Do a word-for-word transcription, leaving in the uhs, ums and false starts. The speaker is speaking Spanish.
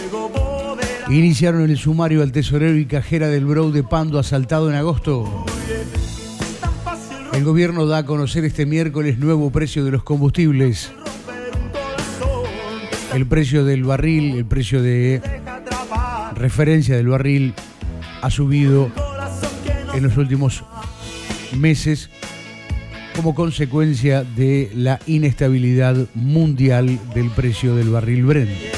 Iniciaron el sumario al tesorero y cajera del Brou de Pando asaltado en agosto. El gobierno da a conocer este miércoles nuevo precio de los combustibles. El precio del barril, el precio de referencia del barril ha subido en los últimos meses como consecuencia de la inestabilidad mundial del precio del barril Brent.